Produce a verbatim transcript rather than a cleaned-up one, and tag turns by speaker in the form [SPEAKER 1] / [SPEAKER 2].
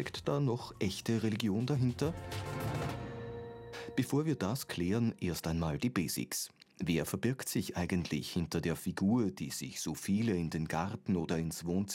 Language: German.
[SPEAKER 1] Steckt da noch echte Religion dahinter? Bevor wir das klären, erst einmal die Basics. Wer verbirgt sich eigentlich hinter der Figur, die sich so viele in den Garten oder ins Wohnzimmer